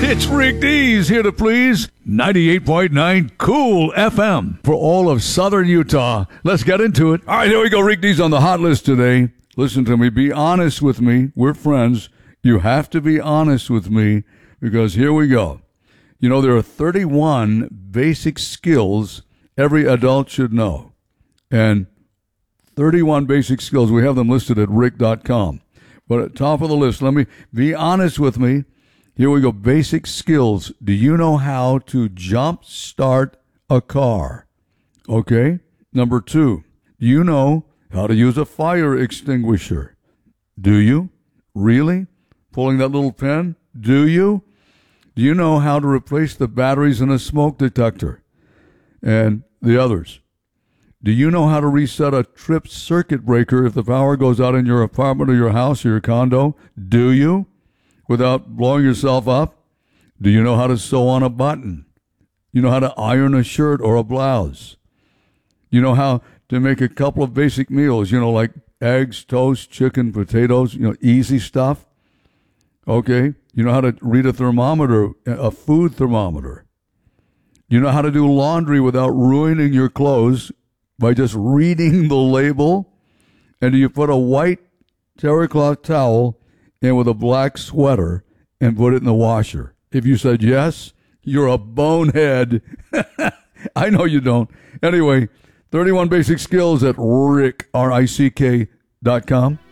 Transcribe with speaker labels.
Speaker 1: It's Rick Dees here to please 98.9 Cool FM for all of Southern Utah. Let's get into it. All right, here we go. Rick Dees on the hot list today. Listen to me. Be honest with me. We're friends. You have to be honest with me because here we go. You know, there are 31 basic skills every adult should know. And 31 basic skills. We have them listed at rick.com. But at the top of the list, let me be honest with me. Here we go. Basic skills. Do you know how to jump start a car? Okay. Number 2, do you know how to use a fire extinguisher? Do you? Really? Pulling that little pin? Do you? Do you know how to replace the batteries in a smoke detector? And the others. Do you know how to reset a tripped circuit breaker if the power goes out in your apartment or your house or your condo? Do you? Without blowing yourself up? Do you know how to sew on a button? You know how to iron a shirt or a blouse? You know how to make a couple of basic meals, like eggs, toast, chicken, potatoes, easy stuff? Okay. You know how to read a thermometer, a food thermometer. You know how to do laundry without ruining your clothes by just reading the label? And do you put a white terry cloth towel in with a black sweater and put it in the washer? If you said yes, you're a bonehead. I know you don't. Anyway, 31 basic skills at rick.com.